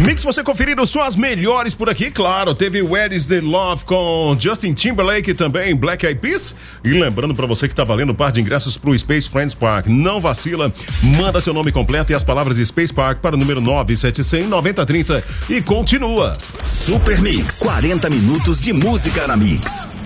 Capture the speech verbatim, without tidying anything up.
Mix, você conferindo só as melhores por aqui, claro, teve Where is the Love com Justin Timberlake e também Black Eyed Peas. E lembrando pra você que tá valendo um par de ingressos pro Space Friends Park, não vacila, manda seu nome completo e as palavras Space Park para o número nove sete zero zero, nove zero três zero e continua. Super Mix, quarenta minutos de música na Mix.